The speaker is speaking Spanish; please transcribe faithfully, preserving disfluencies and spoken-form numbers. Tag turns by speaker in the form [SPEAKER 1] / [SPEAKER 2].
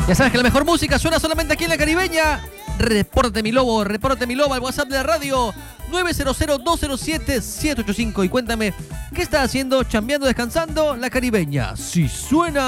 [SPEAKER 1] Ya sabes que la mejor música suena solamente aquí en La Caribeña. Repórtate mi lobo, repórtate mi lobo al WhatsApp de la radio nueve cero cero, dos cero siete, siete ocho cinco y cuéntame qué estás haciendo, chambeando, descansando. La Caribeña, si suena.